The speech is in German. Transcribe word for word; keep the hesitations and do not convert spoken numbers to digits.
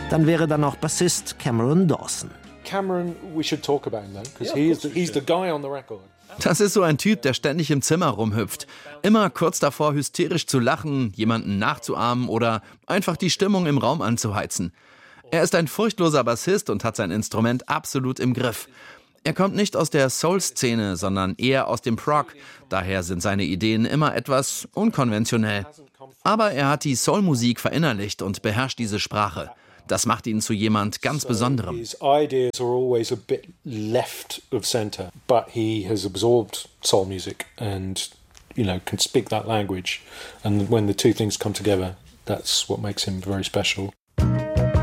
Dann wäre da noch Bassist Cameron Dawson. Cameron, we should talk about him though, because he's the, he's the guy on the record. Das ist so ein Typ, der ständig im Zimmer rumhüpft. Immer kurz davor, hysterisch zu lachen, jemanden nachzuahmen oder einfach die Stimmung im Raum anzuheizen. Er ist ein furchtloser Bassist und hat sein Instrument absolut im Griff. Er kommt nicht aus der Soul-Szene, sondern eher aus dem Prog. Daher sind seine Ideen immer etwas unkonventionell. Aber er hat die Soul-Musik verinnerlicht und beherrscht diese Sprache. Das macht ihn zu jemand ganz Besonderem. His ideas are always a bit left of center, but he has absorbed soul music and, you know, can speak that language. And when the two things come together, that's what makes him very special.